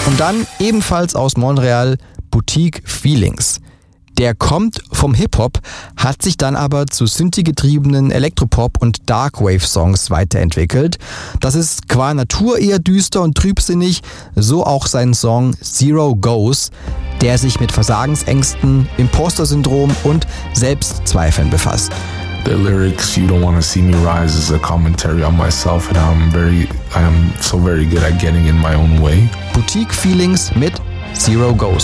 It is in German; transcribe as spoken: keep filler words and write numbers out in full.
Und dann ebenfalls aus Montreal Boutique Feelings. Der kommt vom Hip-Hop, hat sich dann aber zu Synthie-getriebenen Elektropop- und Darkwave-Songs weiterentwickelt. Das ist qua Natur eher düster und trübsinnig, so auch sein Song Zero Goes, der sich mit Versagensängsten, Imposter-Syndrom und Selbstzweifeln befasst. The lyrics, "You don't want to see me rise," is a commentary on myself, and I'm very, I am so very good at getting in my own way. Boutique Feelings mit Zero Goes.